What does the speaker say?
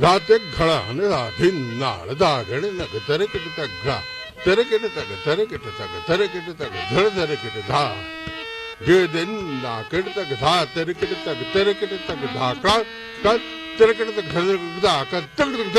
राते घड़ा ने राधे नाल दागड़े नग तेरे किट तक घड़ा तेरे किट तक तेरे किट तक तेरे किट तक धड़ तेरे किट धा जे दिन ना किट तक धा तेरे किट तक धा का तेरे किट तक धड़ धा का